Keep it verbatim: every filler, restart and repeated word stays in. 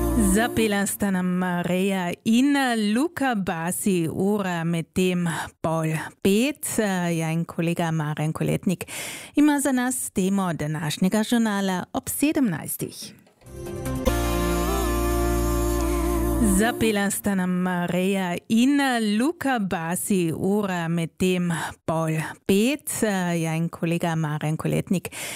Zapela sta nam Mareja in Luka Basi, ura med tem pol pet. Ja in kolega Marjan Koletnik ima za nas temo današnjega žurnala ob sedemnajstih. Zapela sta nam Mareja in Luka Basi, ura med tem pol pet. Ja in kolega Marjan Koletnik